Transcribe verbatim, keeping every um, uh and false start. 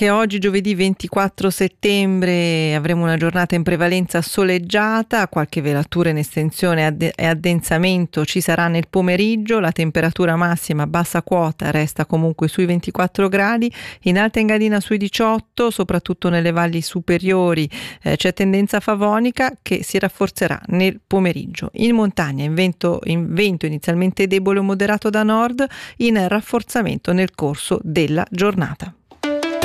Anche oggi, giovedì ventiquattro settembre, avremo una giornata in prevalenza soleggiata, qualche velatura in estensione e addensamento ci sarà nel pomeriggio, la temperatura massima a bassa quota resta comunque sui ventiquattro gradi, in Alta Engadina sui diciotto, soprattutto nelle valli superiori eh, c'è tendenza favonica che si rafforzerà nel pomeriggio. In montagna in vento, in vento inizialmente debole o moderato da nord, in rafforzamento nel corso della giornata.